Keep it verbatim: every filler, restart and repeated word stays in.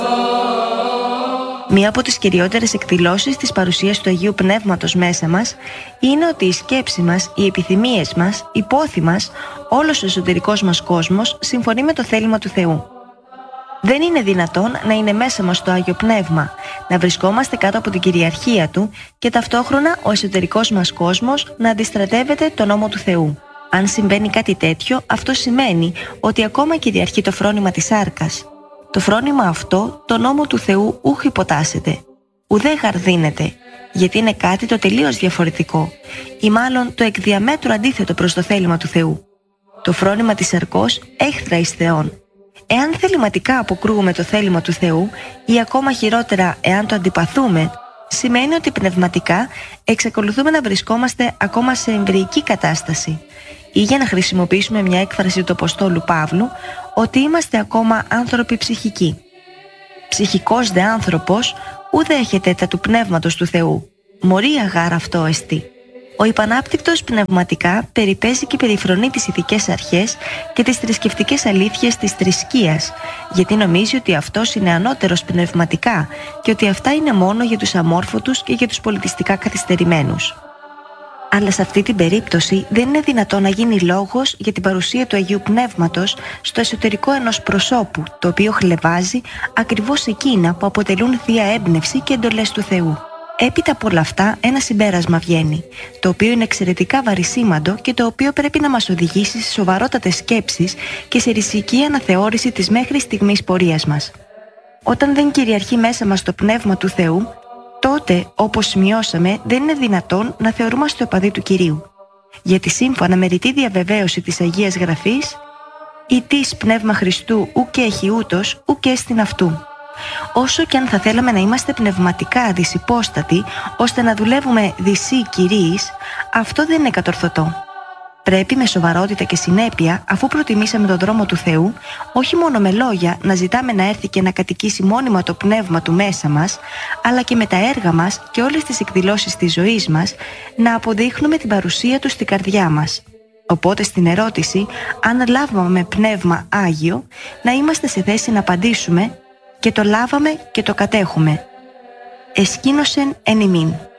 Μία από τις κυριότερες εκδηλώσεις της παρουσίας του Αγίου Πνεύματος μέσα μας είναι ότι η σκέψη μας, οι επιθυμίες μας, η πόθη μας, όλος ο εσωτερικός μας κόσμος συμφωνεί με το θέλημα του Θεού. Δεν είναι δυνατόν να είναι μέσα μας το Άγιο Πνεύμα, να βρισκόμαστε κάτω από την κυριαρχία Του και ταυτόχρονα ο εσωτερικός μας κόσμος να αντιστρατεύεται τον νόμο του Θεού. Αν συμβαίνει κάτι τέτοιο, αυτό σημαίνει ότι ακόμα κυριαρχεί το φρόνημα της σάρκας. Το φρόνημα αυτό, το νόμο του Θεού, ούχ υποτάσσεται, ουδέ γαρδύνεται, γιατί είναι κάτι το τελείως διαφορετικό, ή μάλλον το εκ διαμέτρου αντίθετο προς το θέλημα του Θεού. Το φρόνημα της σαρκός έχθρα εις Θεόν. Εάν θεληματικά αποκρούουμε το θέλημα του Θεού, ή ακόμα χειρότερα εάν το αντιπαθούμε, σημαίνει ότι πνευματικά εξακολουθούμε να βρισκόμαστε ακόμα σε εμβρυϊκή κατάσταση. Ή για να χρησιμοποιήσουμε μια έκφραση του Αποστόλου Παύλου, ότι είμαστε ακόμα άνθρωποι ψυχικοί. Ψυχικός δε άνθρωπος ουδέ έχετε τα του πνεύματος του Θεού. Μωρία γάρα αυτό εστί. Ο υπανάπτυκτος πνευματικά περιπέζει και περιφρονεί τις ηθικές αρχές και τις θρησκευτικές αλήθειες της θρησκείας, γιατί νομίζει ότι αυτός είναι ανώτερος πνευματικά και ότι αυτά είναι μόνο για τους αμόρφωτους και για τους πολιτιστικά καθυστερημένους. Αλλά σε αυτή την περίπτωση δεν είναι δυνατό να γίνει λόγος για την παρουσία του Αγίου Πνεύματος στο εσωτερικό ενός προσώπου, το οποίο χλευάζει ακριβώς εκείνα που αποτελούν θεία έμπνευση και εντολές του Θεού. Έπειτα από όλα αυτά, ένα συμπέρασμα βγαίνει, το οποίο είναι εξαιρετικά βαρισίμαντο και το οποίο πρέπει να μας οδηγήσει σε σοβαρότατες σκέψεις και σε ριζική αναθεώρηση της μέχρι στιγμής πορείας μας. Όταν δεν κυριαρχεί μέσα μας το Πνεύμα του Θεού, τότε, όπως σημειώσαμε, δεν είναι δυνατόν να θεωρούμαστε οπαδοί του Κυρίου. Γιατί σύμφωνα με ρητή διαβεβαίωση της Αγίας Γραφής, «Η της Πνεύμα Χριστού ουκ έχει ούτως, ουκ έστιν αυτού». Όσο και αν θα θέλαμε να είμαστε πνευματικά δυσυπόστατοι, ώστε να δουλεύουμε δυσί Κυρίης, αυτό δεν είναι κατορθωτό. Πρέπει με σοβαρότητα και συνέπεια, αφού προτιμήσαμε τον δρόμο του Θεού, όχι μόνο με λόγια να ζητάμε να έρθει και να κατοικήσει μόνιμα το πνεύμα του μέσα μας, αλλά και με τα έργα μας και όλες τις εκδηλώσεις της ζωής μας, να αποδείχνουμε την παρουσία του στην καρδιά μας. Οπότε στην ερώτηση, αν λάβαμε πνεύμα Άγιο, να είμαστε σε θέση να απαντήσουμε «Και το λάβαμε και το κατέχουμε». Εσκήνωσεν εν ημίν.